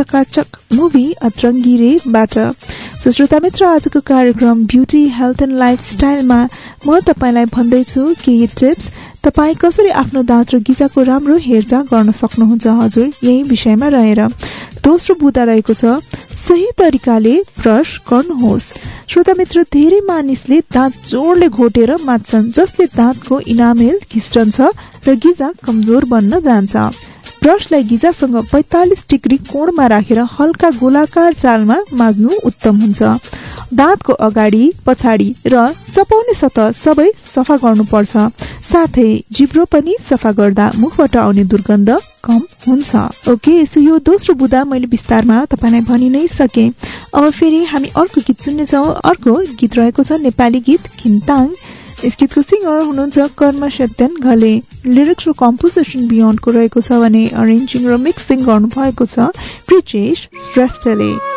चकाचक मुभी अतरङ्गी रेबाट। श्रोता मित्र, आजको कार्यक्रम ब्युटी हेल्थ एन्ड लाइफस्टाइलमा म तपाईलाई भन्दैछु केही टिप्स तपाई कसरी आफ्नो दाँत र गिजाको राम्रो हेरचाह गर्न सक्नुहुन्छ हजुर, यही विषयमा रहेर। दोस्रो बुँदा रहेको छ सही तरिकाले ब्रश गर्नुहोस्। श्रोता मित्र, धेरै मानिसले दाँत जोडले घोटेर माझ्छन्, जसले दाँतको इनामेल खिस्टन्छ र गिजा कमजोर बन्न जान्छ। ब्रशलाई गिजासँग 45 डिग्री कोणमा राखेर हल्का गोलाकार चालमा माझ्नु उत्तम हुन्छ। दाँतको अगाडि, पछाडि र चपाउने सतह सबै सफा गर्नुपर्छ। साथै जिब्रो पनि सफा गर्दा मुखबाट आउने दुर्गन्ध कम हुन्छ। ओके, सो यो दोस्रो बुँदा मैले विस्तारमा तपाईलाई भनि नै सके। अब फेरि हामी अर्को गीत सुन्नेछौँ। अर्को गीत रहेको छ नेपाली गीत खिन्ताङ। यस गीतको सिङ्गर हुनुहुन्छ कर्म सत्यन घले। लिरिक्स र कम्पोजिसन बियोन्डको रहेको छ भने अरेन्जिङ र मिक्सिङ गर्नुभएको छ ब्रिजेश श्रेष्ठले।